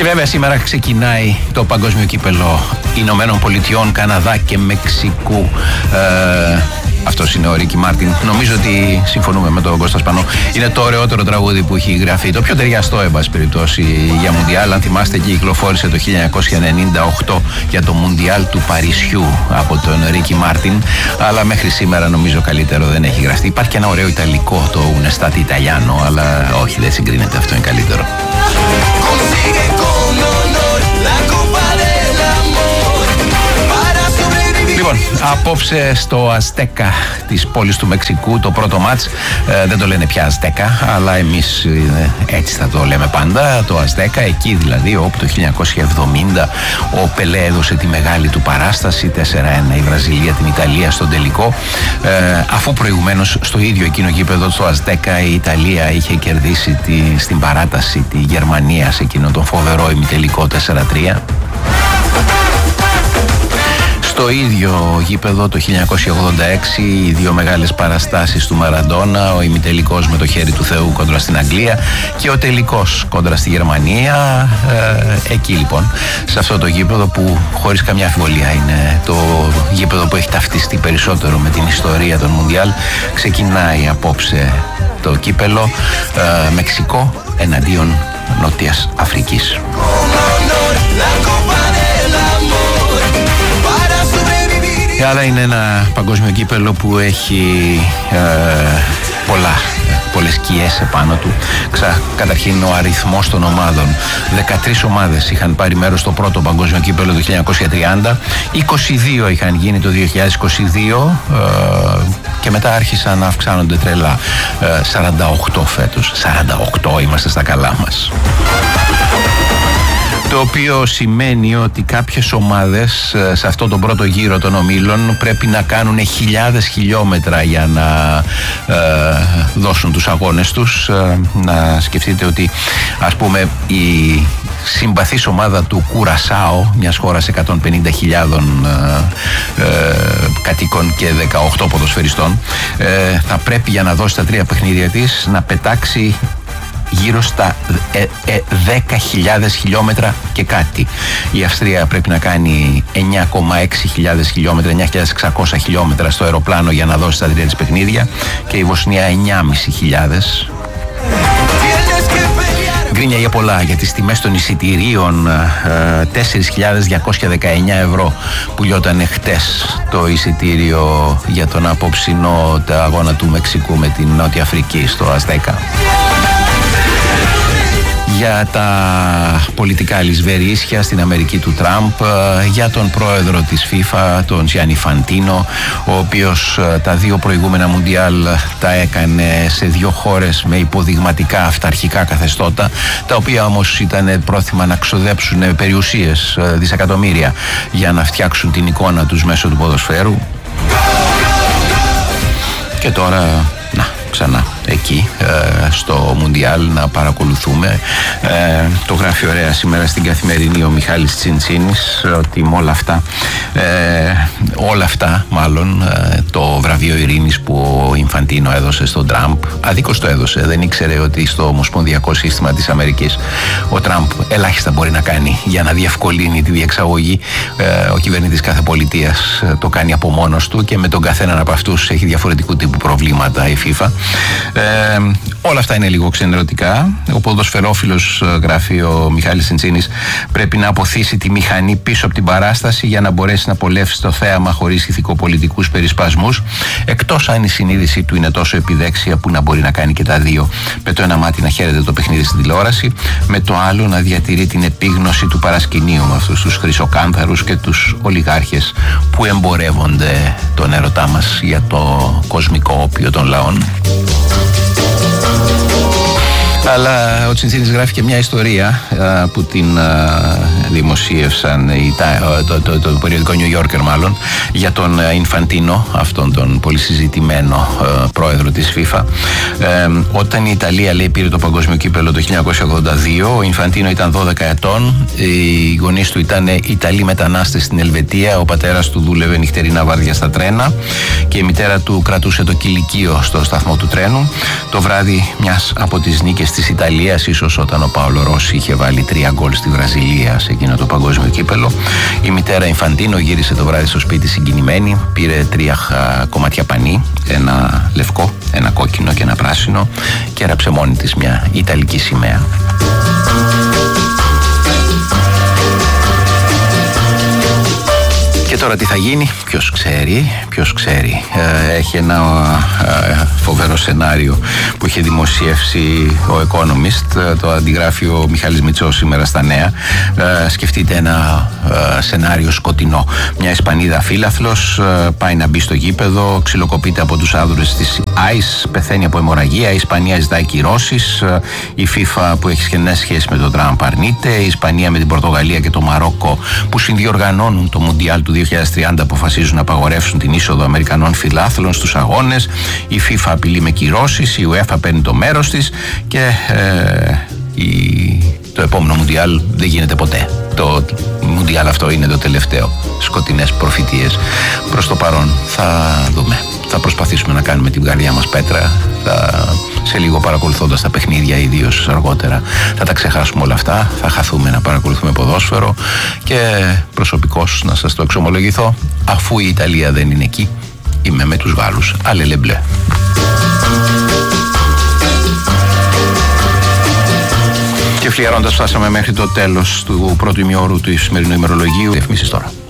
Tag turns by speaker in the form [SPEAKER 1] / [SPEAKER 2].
[SPEAKER 1] Και βέβαια σήμερα ξεκινάει το παγκόσμιο κύπελο Ηνωμένων Πολιτειών, Καναδά και Μεξικού. Αυτός είναι ο Ρίκι Μάρτιν. Νομίζω ότι συμφωνούμε με τον Κώστα Σπανό. Είναι το ωραιότερο τραγούδι που έχει γραφεί. Το πιο ταιριαστό, εν πάση περιπτώσει, για Μουντιάλ. Αν θυμάστε, εκεί κυκλοφόρησε το 1998 για το Μουντιάλ του Παρισιού από τον Ρίκι Μάρτιν. Αλλά μέχρι σήμερα νομίζω καλύτερο δεν έχει γραφτεί. Υπάρχει και ένα ωραίο ιταλικό, το Un'estate Italiano, αλλά όχι, δεν συγκρίνεται. Αυτό είναι καλύτερο. Λοιπόν, απόψε στο Αζτέκα της πόλης του Μεξικού, το πρώτο μάτς, δεν το λένε πια Αζτέκα, αλλά εμείς έτσι θα το λέμε πάντα, το Αζτέκα, εκεί δηλαδή όπου το 1970 ο Πελέ έδωσε τη μεγάλη του παράσταση, 4-1 η Βραζιλία την Ιταλία στον τελικό, αφού προηγουμένως στο ίδιο εκείνο γήπεδο, στο Αζτέκα, η Ιταλία είχε κερδίσει στην παράταση τη Γερμανία σε εκείνο τον φοβερό ημιτελικό 4-3. Στο ίδιο γήπεδο το 1986 οι δύο μεγάλες παραστάσεις του Μαραντόνα, ο ημιτελικός με το χέρι του Θεού κόντρα στην Αγγλία και ο τελικός κόντρα στη Γερμανία. Εκεί λοιπόν, σε αυτό το γήπεδο που χωρίς καμιά αμφιβολία είναι το γήπεδο που έχει ταυτιστεί περισσότερο με την ιστορία των Μουντιάλ, ξεκινάει απόψε το κύπελο Μεξικό εναντίον Νότιας Αφρικής. Αλλά είναι ένα παγκόσμιο κύπελο που έχει πολλές σκιές επάνω του. Καταρχήν ο αριθμός των ομάδων. 13 ομάδες είχαν πάρει μέρος στο πρώτο παγκόσμιο κύπελο το 1930. 22 είχαν γίνει το 2022 και μετά άρχισαν να αυξάνονται τρελά. 48 φέτος. 48 είμαστε στα καλά μας. Το οποίο σημαίνει ότι κάποιες ομάδες σε αυτό τον πρώτο γύρο των ομίλων πρέπει να κάνουν χιλιάδες χιλιόμετρα για να δώσουν τους αγώνες τους. Να σκεφτείτε ότι, ας πούμε, η συμπαθής ομάδα του Κουρασάο, μιας χώρας 150.000 κατοίκων και 18 ποδοσφαιριστών, θα πρέπει για να δώσει τα 3 παιχνίδια της να πετάξει γύρω στα 10.000 χιλιόμετρα και κάτι. Η Αυστρία πρέπει να κάνει 9.600 χιλιόμετρα, 9.600 χιλιόμετρα στο αεροπλάνο για να δώσει τα 3 της παιχνίδια και η Βοσνία 9.500. Γκρίνια για πολλά για τις τιμές των εισιτηρίων. 4.219 ευρώ που λιότανε χτες το εισιτήριο για τον απόψινό αγώνα του Μεξικού με την Νότια Αφρική στο Αζτέκα. Για τα πολιτικά λησβερίσια στην Αμερική του Τραμπ, για τον πρόεδρο της FIFA, τον Τζιάννι Φαντίνο, ο οποίος τα 2 προηγούμενα Μουντιάλ τα έκανε σε 2 χώρες με υποδειγματικά αυταρχικά καθεστώτα, τα οποία όμως ήταν πρόθυμα να ξοδέψουν περιουσίες, δισεκατομμύρια, για να φτιάξουν την εικόνα τους μέσω του ποδοσφαίρου. Και τώρα, ξανά εκεί στο Μουντιάλ να παρακολουθούμε. Το γράφει ωραία σήμερα στην Καθημερινή ο Μιχάλης Τσιντσίνης ότι με όλα αυτά μάλλον το βραβείο ειρήνης που ο Ινφαντίνο έδωσε στον Τραμπ, αδίκως το έδωσε, δεν ήξερε ότι στο ομοσπονδιακό σύστημα της Αμερικής ο Τραμπ ελάχιστα μπορεί να κάνει για να διευκολύνει τη διεξαγωγή. Ο κυβερνήτης κάθε πολιτείας το κάνει από μόνος του και με τον καθέναν από αυτούς έχει διαφορετικού τύπου προβλήματα η FIFA. Όλα αυτά είναι λίγο ξενερωτικά. Ο ποδοσφαιρόφιλος, γράφει ο Μιχάλης Τσιντσίνης, πρέπει να αποθήσει τη μηχανή πίσω από την παράσταση για να μπορέσει να πολεύσει το θέαμα χωρίς ηθικοπολιτικούς περισπασμούς, εκτός αν η συνείδησή του είναι τόσο επιδέξια που να μπορεί να κάνει και τα δύο. Με το ένα μάτι να χαίρεται το παιχνίδι στην τηλεόραση, με το άλλο να διατηρεί την επίγνωση του παρασκηνίου με αυτούς τους χρυσοκάνθαρους και τους ολιγάρχες που εμπορεύονται τον έρωτά μας για το κοσμικό όπιο των λαών. Αλλά ο Τσιντσίνης γράφει και μια ιστορία που την δημοσίευσαν το περιοδικό New Yorker μάλλον για τον Ινφαντίνο, αυτόν τον πολύ συζητημένο πρόεδρο της FIFA. Όταν η Ιταλία, λέει, πήρε το παγκόσμιο κύπελλο το 1982, ο Ινφαντίνο ήταν 12 ετών, οι γονείς του ήταν Ιταλοί μετανάστες στην Ελβετία, ο πατέρας του δούλευε νυχτερινά βάρδια στα τρένα και η μητέρα του κρατούσε το κηλικείο στο σταθμό του τρένου. Το βράδυ μιας από τις νίκες της Ιταλίας, ίσως όταν ο Πάολο Ρώση είχε βάλει 3 γκολ στη Βραζιλία σε εκείνο το παγκόσμιο κύπελλο, η μητέρα Ινφαντίνο γύρισε το βράδυ στο σπίτι συγκινημένη, πήρε 3 κομματιά πανί, ένα λευκό, ένα κόκκινο και ένα πράσινο, και έραψε μόνη της μια ιταλική σημαία. Και τώρα τι θα γίνει, ποιος ξέρει. Έχει ένα φοβερό σενάριο που έχει δημοσιεύσει ο Economist, το αντιγράφει ο Μιχάλης Μητσός σήμερα στα Νέα. Σκεφτείτε ένα σενάριο σκοτεινό. Μια Ισπανίδα φύλαθλος πάει να μπει στο γήπεδο, ξυλοκοπείται από τους άδουρες της ΆΙΣ, πεθαίνει από αιμορραγία, η Ισπανία ζητάει κυρώσεις, η FIFA που έχει στενές σχέσεις με τον Τραμπ αρνείται, η Ισπανία με την Πορτογαλία και το Μαρόκο που συνδιοργανώνουν το Μουντιάλ του 2030 αποφασίζουν να απαγορεύσουν την είσοδο Αμερικανών φιλάθλων στους αγώνες, η FIFA απειλεί με κυρώσεις, η UEFA παίρνει το μέρος της και το επόμενο Μουντιάλ δεν γίνεται ποτέ. Το Μουντιάλ αυτό είναι το τελευταίο. Σκοτεινές προφητείες. Προς το παρόν θα δούμε. Θα προσπαθήσουμε να κάνουμε την καρδιά μας πέτρα. Σε λίγο, παρακολουθώντας τα παιχνίδια, ιδίως αργότερα, θα τα ξεχάσουμε όλα αυτά. Θα χαθούμε να παρακολουθούμε ποδόσφαιρο. Και προσωπικώς, να σας το εξομολογηθώ, αφού η Ιταλία δεν είναι εκεί, είμαι με τους Γάλλους. Αλελεμπλέ. Και φλιαρώντας, φτάσαμε μέχρι το τέλος του πρώτου ημιώρου του σημερινού ημερολογίου. Διαφημίσεις τώρα.